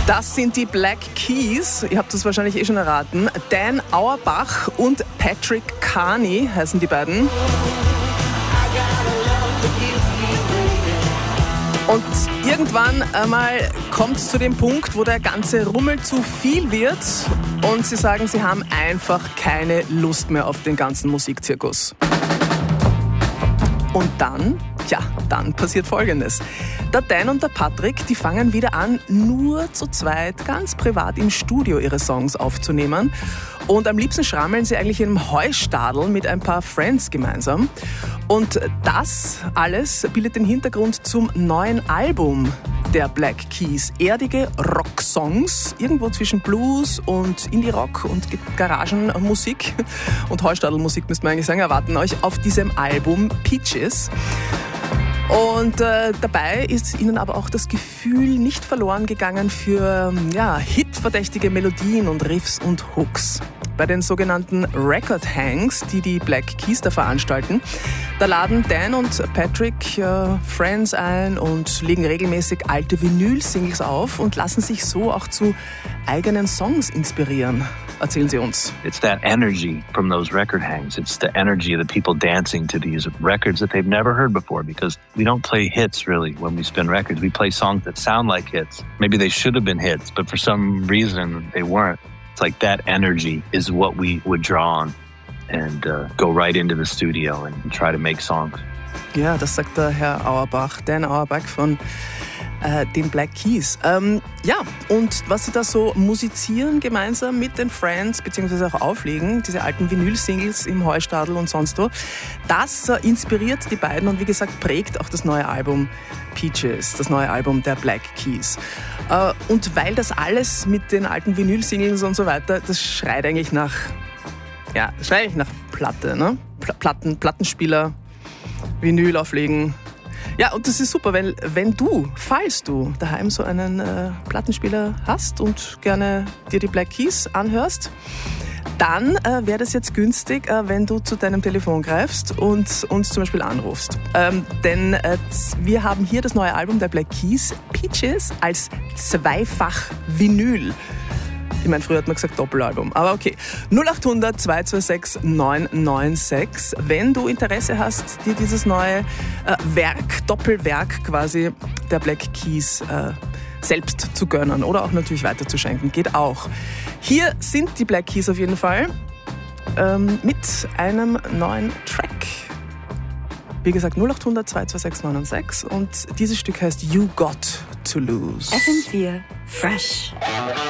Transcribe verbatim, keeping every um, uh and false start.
Das sind die Black Keys. Ihr habt das wahrscheinlich eh schon erraten. Dan Auerbach und Patrick Carney heißen die beiden. Und irgendwann einmal kommt es zu dem Punkt, wo der ganze Rummel zu viel wird und sie sagen, sie haben einfach keine Lust mehr auf den ganzen Musikzirkus. Und dann, ja, dann passiert Folgendes. Der Dan und der Patrick, die fangen wieder an, nur zu zweit, ganz privat im Studio ihre Songs aufzunehmen. Und am liebsten schrammeln sie eigentlich in einem Heustadel mit ein paar Friends gemeinsam. Und das alles bildet den Hintergrund zum neuen Album der Black Keys. Erdige Rocksongs, irgendwo zwischen Blues und Indie-Rock und Garagenmusik und Heustadelmusik, müsste man eigentlich sagen, erwarten euch auf diesem Album Peaches. Und äh, dabei ist ihnen aber auch das Gefühl nicht verloren gegangen für ja, hitverdächtige Melodien und Riffs und Hooks. Bei den sogenannten Record Hangs, die die Black Keys da veranstalten, da laden Dan und Patrick äh, Friends ein und legen regelmäßig alte Vinyl-Singles auf und lassen sich so auch zu eigenen Songs inspirieren. Erzählen Sie uns. It's that energy from those record hangs. It's the energy of the people dancing to these records that they've never heard before, because we don't play hits really when we spin records. We play songs that sound like hits. Maybe they should have been hits, but for some reason they weren't. It's like that energy is what we would draw on and uh, go right into the studio and try to make songs. Ja, das sagt der Herr Auerbach, Dan Auerbach von äh, den Black Keys. Ähm, ja, und was sie da so musizieren gemeinsam mit den Friends, beziehungsweise auch auflegen, diese alten Vinyl-Singles im Heustadel und sonst wo, das äh, inspiriert die beiden und wie gesagt prägt auch das neue Album Peaches, das neue Album der Black Keys. Äh, und weil das alles mit den alten Vinyl-Singles und so weiter, das schreit eigentlich nach, ja, schreit eigentlich nach Platte, ne? Pl- Platten, Plattenspieler, Vinyl auflegen. Ja, und das ist super, weil wenn du, falls du daheim so einen äh, Plattenspieler hast und gerne dir die Black Keys anhörst, dann äh, wäre das jetzt günstig, äh, wenn du zu deinem Telefon greifst und uns zum Beispiel anrufst. Ähm, denn äh, wir haben hier das neue Album der Black Keys, Peaches, als Zweifach-Vinyl. Ich meine, früher hat man gesagt Doppelalbum, aber okay. null acht hundert zwei zwei sechs neun neun sechs. Wenn du Interesse hast, dir dieses neue äh, Werk, Doppelwerk quasi der Black Keys äh, selbst zu gönnen oder auch natürlich weiterzuschenken, geht auch. Hier sind die Black Keys auf jeden Fall ähm, mit einem neuen Track. Wie gesagt, null acht hundert zwei zwei sechs neun neun sechs und dieses Stück heißt You Got to Lose. F M vier Fresh.